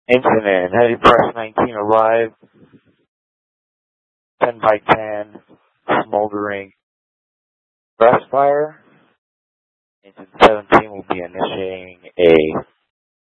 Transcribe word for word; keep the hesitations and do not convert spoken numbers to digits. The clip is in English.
Incident, Heavy Press nineteen arrived, ten by ten, smoldering breast fire. Engine seventeen will be initiating a